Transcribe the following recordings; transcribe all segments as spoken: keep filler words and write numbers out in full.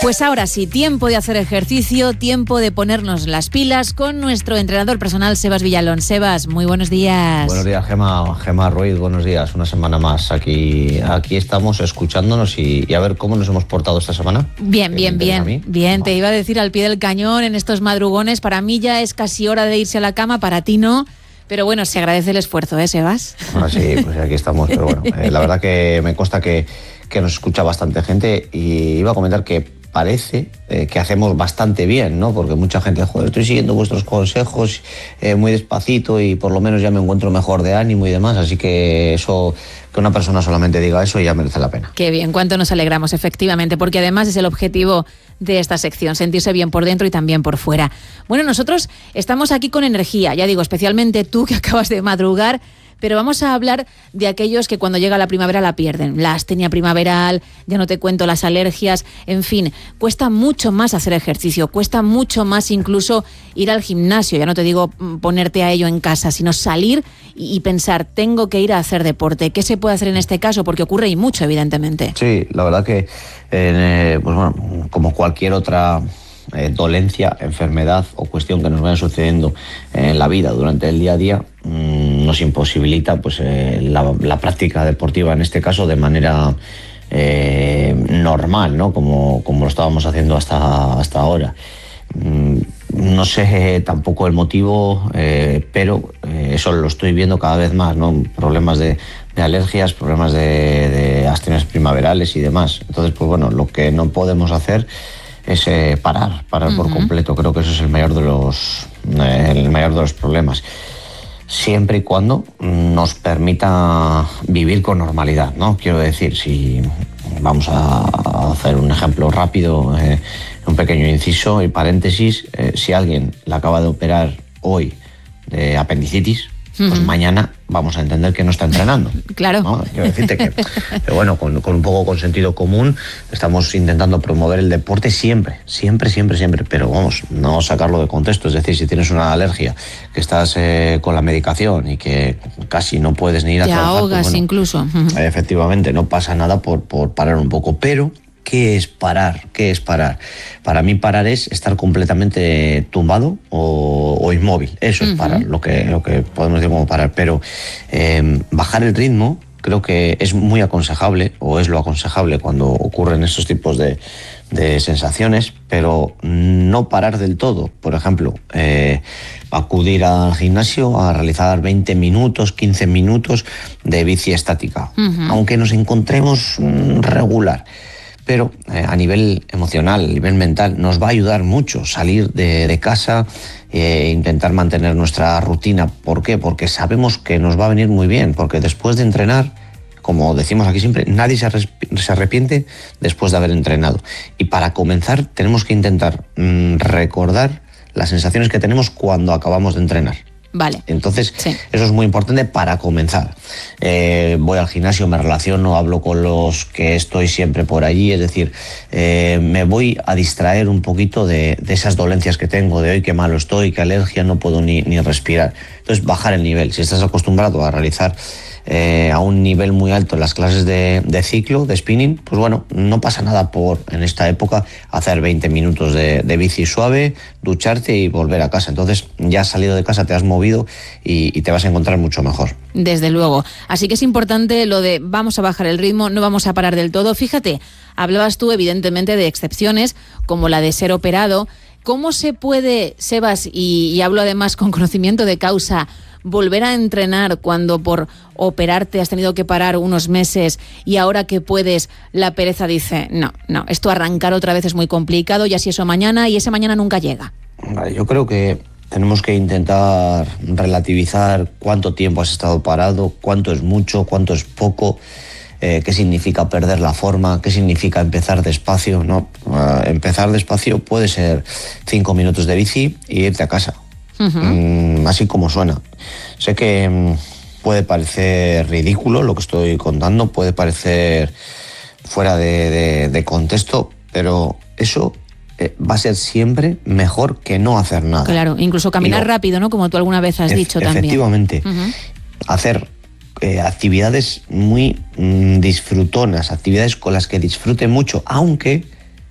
Pues ahora sí, tiempo de hacer ejercicio, tiempo de ponernos las pilas con nuestro entrenador personal, Sebas Villalón. Sebas, muy buenos días. Buenos días, Gemma, Gemma Ruiz, buenos días. Una semana más. Aquí, aquí estamos escuchándonos y, y a ver cómo nos hemos portado esta semana. Bien, bien, bien. Bien, no. Te iba a decir al pie del cañón en estos madrugones. Para mí ya es casi hora de irse a la cama, para ti no. Pero bueno, se agradece el esfuerzo, ¿eh, Sebas? Ah, sí, pues aquí estamos. Pero bueno, eh, la verdad que me consta que, que nos escucha bastante gente y iba a comentar que parece eh, que hacemos bastante bien, ¿no? Porque mucha gente, joder, estoy siguiendo vuestros consejos eh, muy despacito y por lo menos ya me encuentro mejor de ánimo y demás, así que eso, que una persona solamente diga eso ya merece la pena. Qué bien, cuánto nos alegramos, efectivamente, porque además es el objetivo de esta sección, sentirse bien por dentro y también por fuera. Bueno, nosotros estamos aquí con energía, ya digo, especialmente tú que acabas de madrugar, pero vamos a hablar de aquellos que cuando llega la primavera la pierden. La astenia primaveral, ya no te cuento las alergias, en fin, cuesta mucho más hacer ejercicio, cuesta mucho más incluso ir al gimnasio, ya no te digo ponerte a ello en casa, sino salir y pensar, tengo que ir a hacer deporte. ¿Qué se puede hacer en este caso? Porque ocurre y mucho, evidentemente. Sí, la verdad que, eh, pues bueno, como cualquier otra Eh, dolencia, enfermedad o cuestión que nos vaya sucediendo en la vida durante el día a día, mmm, nos imposibilita pues eh, la, la práctica deportiva, en este caso de manera eh, normal, ¿no? Como, como lo estábamos haciendo hasta, hasta ahora. Mm, no sé tampoco el motivo, eh, pero eh, eso lo estoy viendo cada vez más, ¿no? Problemas de, de alergias, problemas de, de astenias primaverales y demás. Entonces, pues bueno, lo que no podemos hacer es eh, parar, parar uh-huh. por completo. Creo que eso es el mayor de los, eh, el mayor de los problemas. Siempre y cuando nos permita vivir con normalidad, ¿no? Quiero decir, si vamos a hacer un ejemplo rápido, eh, un pequeño inciso y paréntesis, eh, si alguien le acaba de operar hoy de apendicitis, uh-huh. pues mañana vamos a entender que no está entrenando. Claro. ¿No? Quiero decirte que, pero bueno, con, con un poco con sentido común, estamos intentando promover el deporte siempre, siempre, siempre, siempre, pero vamos, no sacarlo de contexto. Es decir, si tienes una alergia, que estás eh, con la medicación y que casi no puedes ni ir a Te trabajar. Te ahogas pues bueno, incluso. Uh-huh. Efectivamente, no pasa nada por, por parar un poco, pero ¿qué es parar? ¿Qué es parar? Para mí parar es estar completamente tumbado o, o inmóvil. Eso uh-huh. es parar, lo que, lo que podemos decir como parar. Pero eh, bajar el ritmo creo que es muy aconsejable, o es lo aconsejable cuando ocurren estos tipos de, de sensaciones, pero no parar del todo. Por ejemplo, eh, acudir al gimnasio a realizar veinte minutos, quince minutos de bici estática, uh-huh. aunque nos encontremos mm, regular. Pero eh, a nivel emocional, a nivel mental, nos va a ayudar mucho salir de, de casa e eh, intentar mantener nuestra rutina. ¿Por qué? Porque sabemos que nos va a venir muy bien, porque después de entrenar, como decimos aquí siempre, nadie se, se arrepiente después de haber entrenado. Y para comenzar tenemos que intentar mmm, recordar las sensaciones que tenemos cuando acabamos de entrenar. Vale. Entonces, sí. eso es muy importante para comenzar. Eh, voy al gimnasio, me relaciono, hablo con los que estoy siempre por allí, es decir, eh, me voy a distraer un poquito de, de esas dolencias que tengo, de hoy qué malo estoy, qué alergia, no puedo ni, ni respirar. Entonces, bajar el nivel. Si estás acostumbrado a realizar eh, a un nivel muy alto las clases de, de ciclo, de spinning, pues bueno, no pasa nada por, en esta época, hacer veinte minutos de, de bici suave, ducharte y volver a casa. Entonces, ya has salido de casa, te has movido y, y te vas a encontrar mucho mejor. Desde luego. Así que es importante lo de vamos a bajar el ritmo, no vamos a parar del todo. Fíjate, hablabas tú evidentemente de excepciones, como la de ser operado. ¿Cómo se puede, Sebas, y, y hablo además con conocimiento de causa, volver a entrenar cuando por operarte has tenido que parar unos meses y ahora que puedes, la pereza dice, no, no, esto arrancar otra vez es muy complicado, ya si eso mañana, y ese mañana nunca llega? Yo creo que tenemos que intentar relativizar cuánto tiempo has estado parado, cuánto es mucho, cuánto es poco, eh, qué significa perder la forma, qué significa empezar despacio, ¿no? Uh, empezar despacio puede ser cinco minutos de bici e irte a casa. Uh-huh. Mm, así como suena. Sé que mm, puede parecer ridículo lo que estoy contando, puede parecer fuera de, de, de contexto, pero eso eh, va a ser siempre mejor que no hacer nada. Claro, incluso caminar no, rápido, ¿no? Como tú alguna vez has e- dicho efectivamente, también. Efectivamente. Uh-huh. Hacer eh, actividades muy mm, disfrutonas, actividades con las que disfrute mucho, aunque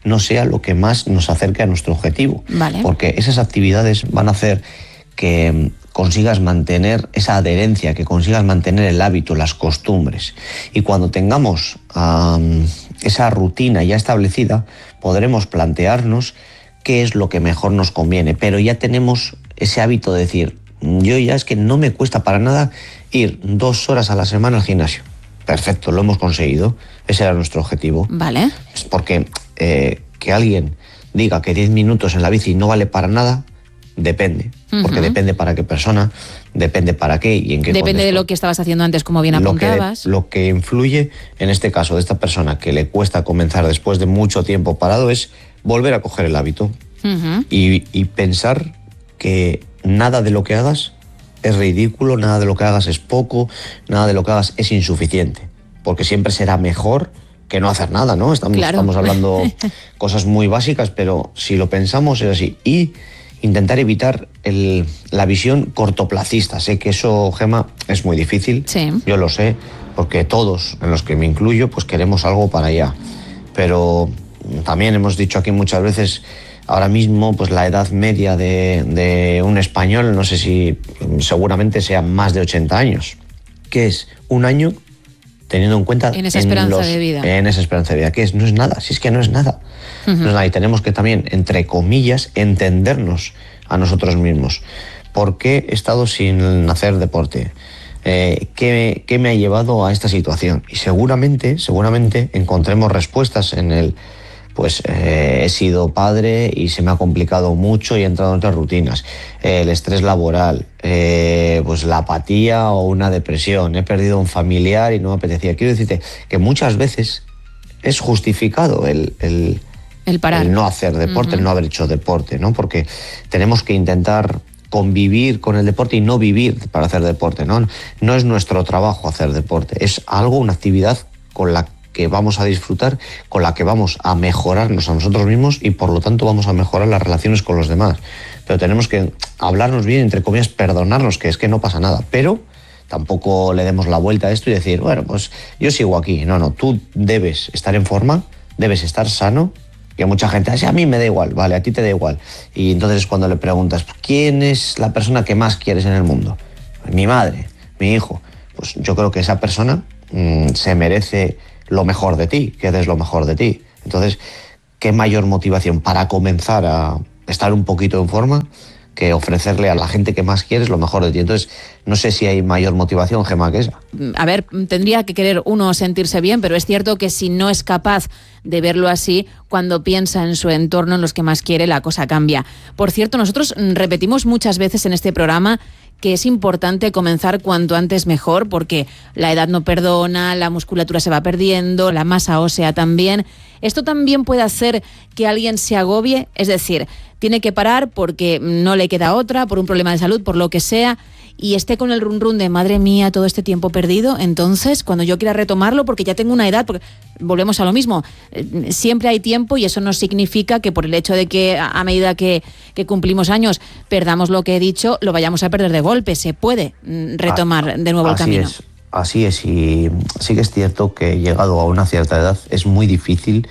no sea lo que más nos acerque a nuestro objetivo. Vale. Porque esas actividades van a hacer que consigas mantener esa adherencia, que consigas mantener el hábito, las costumbres. Y cuando tengamos um, esa rutina ya establecida, podremos plantearnos qué es lo que mejor nos conviene. Pero ya tenemos ese hábito de decir, yo ya es que no me cuesta para nada ir dos horas a la semana al gimnasio. Perfecto, lo hemos conseguido. Ese era nuestro objetivo. Vale. Porque eh, que alguien diga que diez minutos en la bici no vale para nada, depende. Porque uh-huh. depende para qué persona, depende para qué y en qué Depende contexto. de lo que estabas haciendo antes, como bien apuntabas. Lo que, lo que influye en este caso de esta persona que le cuesta comenzar después de mucho tiempo parado es volver a coger el hábito uh-huh. y, y pensar que nada de lo que hagas es ridículo, nada de lo que hagas es poco, nada de lo que hagas es insuficiente, porque siempre será mejor que no hacer nada, ¿no? Estamos, claro. estamos hablando cosas muy básicas, pero si lo pensamos es así. Y intentar evitar el, la visión cortoplacista. Sé que eso, Gemma, es muy difícil, sí. Yo lo sé, porque todos, en los que me incluyo, pues queremos algo para allá. Pero también hemos dicho aquí muchas veces, ahora mismo, pues la edad media de, de un español, no sé si seguramente sea más de ochenta años, que es un año teniendo en cuenta... En esa esperanza en los, de vida. En esa esperanza de vida, que es, no es nada, si es que no es nada. Uh-huh. No es nada. Y tenemos que también, entre comillas, entendernos a nosotros mismos. ¿Por qué he estado sin hacer deporte? Eh, ¿qué, ¿Qué me ha llevado a esta situación? Y seguramente, seguramente encontremos respuestas en el... Pues eh, he sido padre y se me ha complicado mucho y he entrado en otras rutinas. Eh, el estrés laboral, eh, pues la apatía o una depresión. He perdido un familiar y no me apetecía. Quiero decirte que muchas veces es justificado el, el, el, parar. el no hacer deporte, uh-huh. el no haber hecho deporte, ¿no? Porque tenemos que intentar convivir con el deporte y no vivir para hacer deporte, ¿no? No es nuestro trabajo hacer deporte, es algo, una actividad con la que vamos a disfrutar, con la que vamos a mejorarnos a nosotros mismos y por lo tanto vamos a mejorar las relaciones con los demás. Pero tenemos que hablarnos bien, entre comillas, perdonarnos, que es que no pasa nada, pero tampoco le demos la vuelta a esto y decir, bueno, pues yo sigo aquí. No, no, tú debes estar en forma, debes estar sano, que mucha gente dice, a mí me da igual, vale, a ti te da igual. Y entonces cuando le preguntas, ¿quién es la persona que más quieres en el mundo? Mi madre, mi hijo. Pues yo creo que esa persona mmm, se merece lo mejor de ti, que des lo mejor de ti. Entonces, ¿qué mayor motivación para comenzar a estar un poquito en forma que ofrecerle a la gente que más quieres lo mejor de ti? Entonces, no sé si hay mayor motivación, Gemma, que esa. A ver, tendría que querer uno sentirse bien, pero es cierto que si no es capaz de verlo así, cuando piensa en su entorno, en los que más quiere, la cosa cambia. Por cierto, nosotros repetimos muchas veces en este programa que es importante comenzar cuanto antes mejor, porque la edad no perdona, la musculatura se va perdiendo, la masa ósea también. Esto también puede hacer que alguien se agobie, es decir, tiene que parar porque no le queda otra, por un problema de salud, por lo que sea, y esté con el run run de madre mía, todo este tiempo perdido. Entonces, cuando yo quiera retomarlo, porque ya tengo una edad, porque volvemos a lo mismo, siempre hay tiempo y eso no significa que por el hecho de que a medida que, que cumplimos años perdamos lo que he dicho, lo vayamos a perder de golpe. Se puede retomar de nuevo el camino. Así es, así es, y sí que es cierto que llegado a una cierta edad es muy difícil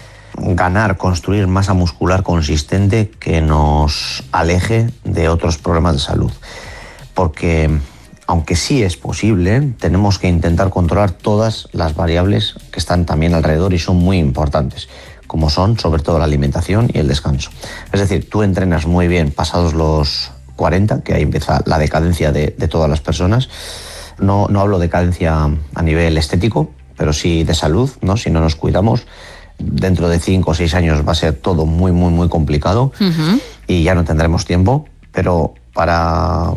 ganar, construir masa muscular consistente que nos aleje de otros problemas de salud. Porque, aunque sí es posible, tenemos que intentar controlar todas las variables que están también alrededor y son muy importantes, como son sobre todo la alimentación y el descanso. Es decir, tú entrenas muy bien pasados los cuarenta, que ahí empieza la decadencia de, de todas las personas. No, no hablo de decadencia a nivel estético, pero sí de salud, ¿no? Si no nos cuidamos, dentro de cinco o seis años va a ser todo muy, muy, muy complicado uh-huh. y ya no tendremos tiempo, pero para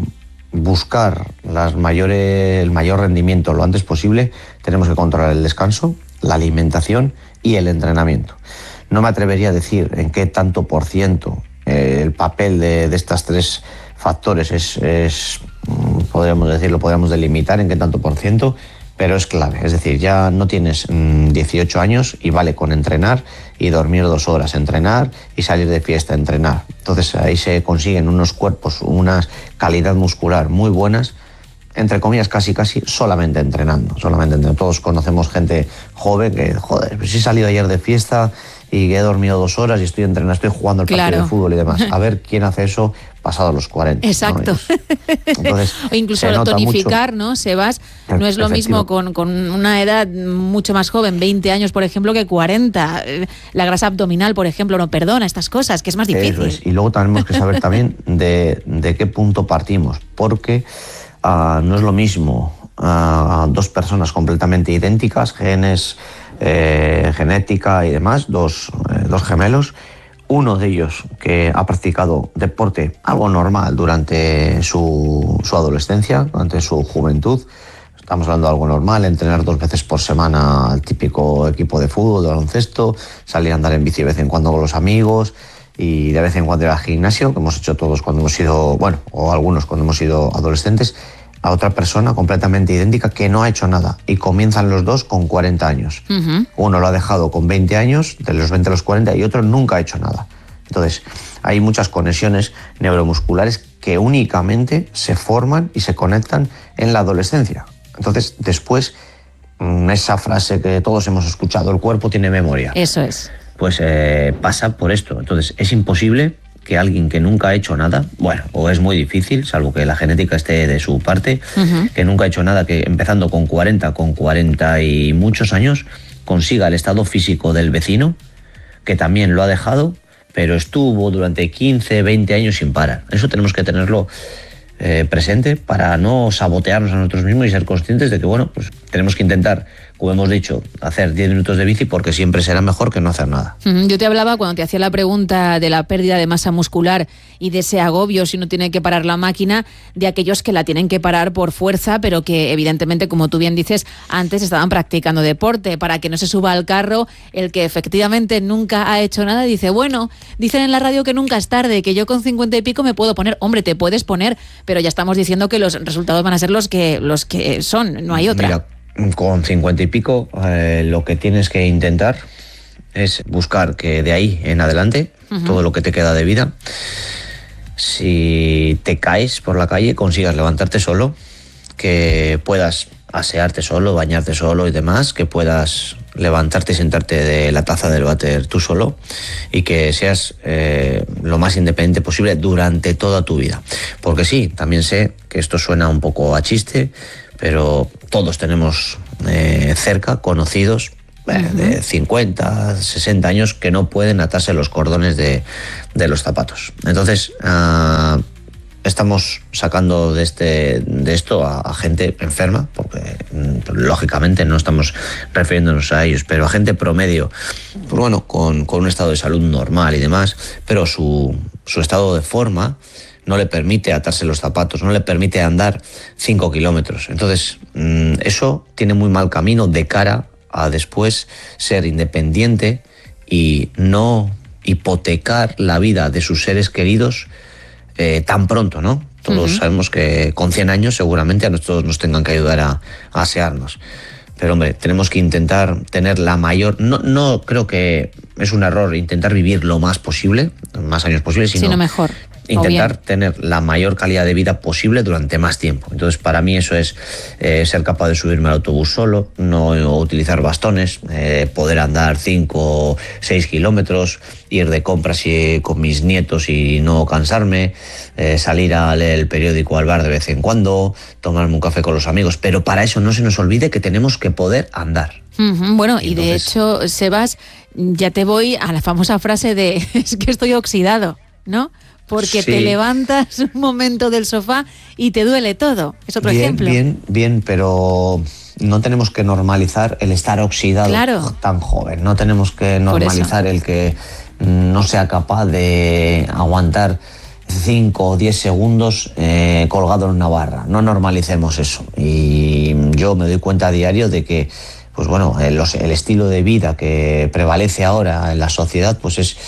buscar las mayores, el mayor rendimiento lo antes posible, tenemos que controlar el descanso, la alimentación y el entrenamiento. No me atrevería a decir en qué tanto por ciento eh, el papel de, de estos tres factores es, es, podríamos decirlo, podríamos delimitar en qué tanto por ciento, pero es clave. Es decir, ya no tienes mmm, dieciocho años y vale con entrenar y dormir dos horas, entrenar y salir de fiesta, entrenar. Entonces ahí se consiguen unos cuerpos, una calidad muscular muy buenas, entre comillas casi casi solamente entrenando, solamente entrenando. Todos conocemos gente joven que, joder, pues he salido ayer de fiesta y y he dormido dos horas y estoy entrenando, estoy jugando el partido claro. de fútbol y demás. A ver quién hace eso pasado los cuarenta. Exacto. ¿No? Entonces, o incluso tonificar, mucho. ¿no, Sebas? No es lo mismo con, con una edad mucho más joven, veinte años, por ejemplo, que cuarenta. La grasa abdominal, por ejemplo, no perdona estas cosas, que es más difícil. Eso es. Y luego tenemos que saber también de, de qué punto partimos, porque uh, no es lo mismo uh, dos personas completamente idénticas, genes, eh, genética y demás, dos, eh, dos gemelos, uno de ellos que ha practicado deporte, algo normal, durante su, su adolescencia, durante su juventud. Estamos hablando de algo normal, entrenar dos veces por semana al típico equipo de fútbol, de baloncesto, salir a andar en bici de vez en cuando con los amigos y de vez en cuando ir al gimnasio, que hemos hecho todos cuando hemos sido, bueno, o algunos cuando hemos sido adolescentes, a otra persona completamente idéntica que no ha hecho nada y comienzan los dos con cuarenta años. Uh-huh. Uno lo ha dejado con veinte años, de los veinte a los cuarenta, y otro nunca ha hecho nada. Entonces, hay muchas conexiones neuromusculares que únicamente se forman y se conectan en la adolescencia. Entonces, después, esa frase que todos hemos escuchado, el cuerpo tiene memoria. Eso es. Pues eh, pasa por esto. Entonces, es imposible que alguien que nunca ha hecho nada, bueno, o es muy difícil, salvo que la genética esté de su parte, uh-huh. que nunca ha hecho nada, que empezando con cuarenta, con cuarenta y muchos años, consiga el estado físico del vecino, que también lo ha dejado, pero estuvo durante quince, veinte años sin parar. Eso tenemos que tenerlo eh, presente para no sabotearnos a nosotros mismos y ser conscientes de que, bueno, pues tenemos que intentar, como hemos dicho, hacer diez minutos de bici porque siempre será mejor que no hacer nada. Yo te hablaba cuando te hacía la pregunta de la pérdida de masa muscular y de ese agobio si no tiene que parar la máquina, de aquellos que la tienen que parar por fuerza, pero que evidentemente, como tú bien dices, antes estaban practicando deporte, para que no se suba al carro el que efectivamente nunca ha hecho nada y dice, bueno, dicen en la radio que nunca es tarde, que yo con cincuenta y pico me puedo poner. Hombre, te puedes poner, pero ya estamos diciendo que los resultados van a ser los que, los que son, no hay otra. Mira, con cincuenta y pico, eh, lo que tienes que intentar es buscar que de ahí en adelante, uh-huh. todo lo que te queda de vida, si te caes por la calle, consigas levantarte solo, que puedas asearte solo, bañarte solo y demás, que puedas levantarte y sentarte de la taza del váter tú solo y que seas eh, lo más independiente posible durante toda tu vida. Porque sí, también sé que esto suena un poco a chiste, pero todos tenemos eh, cerca conocidos eh, uh-huh. de cincuenta, sesenta años que no pueden atarse los cordones de, de los zapatos. Entonces, uh, estamos sacando de, este, de esto a, a gente enferma, porque lógicamente no estamos refiriéndonos a ellos, pero a gente promedio, pues bueno, con, con un estado de salud normal y demás, pero su, su estado de forma no le permite atarse los zapatos, no le permite andar cinco kilómetros. Entonces, eso tiene muy mal camino de cara a después ser independiente y no hipotecar la vida de sus seres queridos eh, tan pronto, ¿no? Todos uh-huh. sabemos que con cien años seguramente a nosotros nos tengan que ayudar a, a asearnos. Pero, hombre, tenemos que intentar tener la mayor... No, no creo que es un error intentar vivir lo más posible, más años posible, sino... sino mejor. Intentar tener la mayor calidad de vida posible durante más tiempo. Entonces, para mí eso es eh, ser capaz de subirme al autobús solo, no utilizar bastones, eh, poder andar cinco o seis kilómetros, ir de compras y, con mis nietos y no cansarme, eh, salir a leer el periódico al bar de vez en cuando, tomarme un café con los amigos. Pero para eso no se nos olvide que tenemos que poder andar. Uh-huh. Bueno, y, y de hecho, Sebas, ya te voy a la famosa frase de es que estoy oxidado, ¿no? Porque sí. te levantas un momento del sofá y te duele todo. Es otro bien, ejemplo. Bien, bien, pero no tenemos que normalizar el estar oxidado claro. tan joven. No tenemos que normalizar el que no sea capaz de aguantar cinco o diez segundos eh, colgado en una barra. No normalicemos eso. Y yo me doy cuenta a diario de que, pues bueno, el, el estilo de vida que prevalece ahora en la sociedad, pues es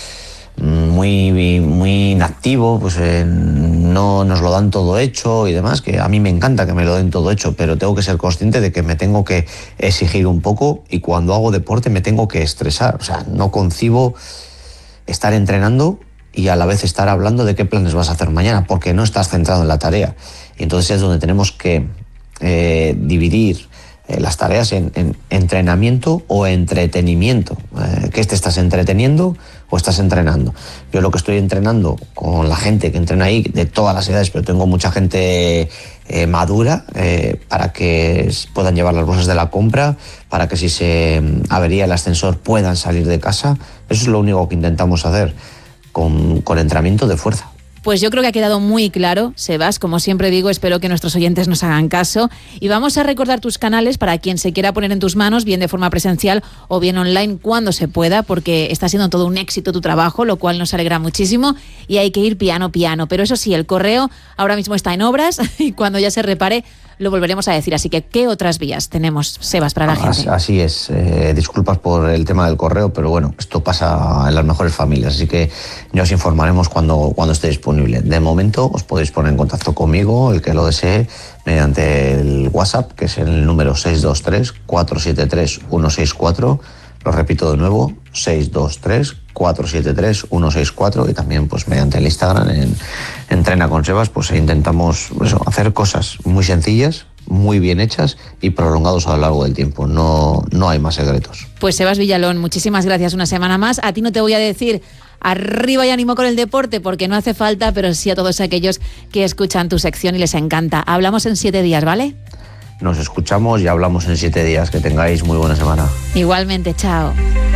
muy, muy inactivo, pues eh, no nos lo dan todo hecho y demás, que a mí me encanta que me lo den todo hecho, pero tengo que ser consciente de que me tengo que exigir un poco y cuando hago deporte me tengo que estresar. O sea, no concibo estar entrenando y a la vez estar hablando de qué planes vas a hacer mañana, porque no estás centrado en la tarea. Y entonces es donde tenemos que eh, dividir eh, las tareas en, en entrenamiento o entretenimiento. Eh, ¿Qué te estás entreteniendo o estás entrenando? Yo lo que estoy entrenando con la gente que entrena ahí, de todas las edades, pero tengo mucha gente eh, madura, eh, para que puedan llevar las bolsas de la compra, para que si se avería el ascensor puedan salir de casa. Eso es lo único que intentamos hacer con, con entrenamiento de fuerza. Pues yo creo que ha quedado muy claro, Sebas. Como siempre digo, espero que nuestros oyentes nos hagan caso. Y vamos a recordar tus canales para quien se quiera poner en tus manos, bien de forma presencial o bien online, cuando se pueda, porque está siendo todo un éxito tu trabajo, lo cual nos alegra muchísimo y hay que ir piano, piano. Pero eso sí, el correo ahora mismo está en obras y cuando ya se repare lo volveremos a decir. Así que, ¿qué otras vías tenemos, Sebas, para la así, gente? Así es. Eh, disculpas por el tema del correo, pero bueno, esto pasa en las mejores familias, así que ya os informaremos cuando, cuando esté disponible. De momento os podéis poner en contacto conmigo, el que lo desee, mediante el WhatsApp, que es el número seis dos tres, cuatro siete tres, uno seis cuatro. Lo repito de nuevo, seis dos tres, cuatro siete tres, uno seis cuatro, y también pues mediante el Instagram en Entrena con Sebas, pues intentamos eso, hacer cosas muy sencillas, muy bien hechas y prolongados a lo largo del tiempo. No, no hay más secretos. Pues Sebas Villalón, muchísimas gracias una semana más. A ti no te voy a decir arriba y ánimo con el deporte, porque no hace falta, pero sí a todos aquellos que escuchan tu sección y les encanta. Hablamos en siete días, ¿vale? Nos escuchamos y hablamos en siete días. Que tengáis muy buena semana. Igualmente, chao.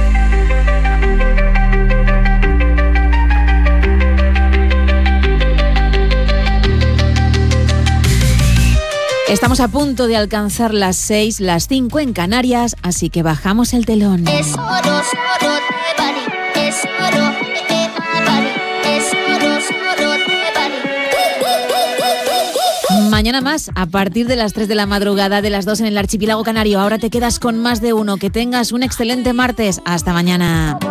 Estamos a punto de alcanzar las seis, las cinco en Canarias, así que bajamos el telón. Es oro, oro de Bari, es oro de Bari, es oro, oro de Bari. Mañana más, a partir de las tres de la madrugada, de las dos en el archipiélago canario. Ahora te quedas con más de uno. Que tengas un excelente martes. Hasta mañana.